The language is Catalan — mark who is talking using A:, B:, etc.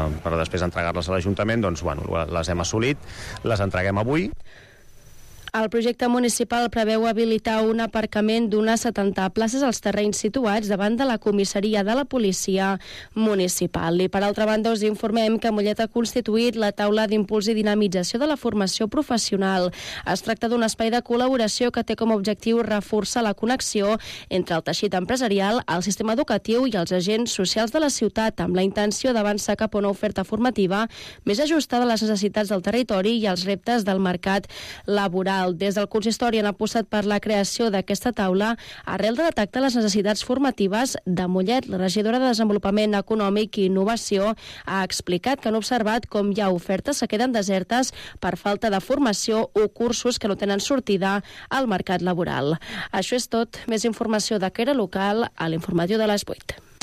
A: per després entregar-les a l'Ajuntament, doncs, les hem assolit, les entreguem avui.
B: El projecte municipal preveu habilitar un aparcament d'unes 70 places als terrenys situats davant de la comissaria de la policia municipal. I per altra banda us informem que Mollet ha constituït la taula d'impuls i dinamització de la formació professional. Es tracta d'un espai de col·laboració que té com a objectiu reforçar la connexió entre el teixit empresarial, el sistema educatiu i els agents socials de la ciutat, amb la intenció d'avançar cap a una oferta formativa més ajustada a les necessitats del territori i als reptes del mercat laboral. Des del consistori han apostat per la creació d'aquesta taula arrel de detectar les necessitats formatives de Mollet. La regidora de Desenvolupament Econòmic i Innovació ha explicat que han observat com hi ha ofertes que queden desertes per falta de formació o cursos que no tenen sortida al mercat laboral. Això és tot. Més informació de Cara Local a l'informatiu de les 8.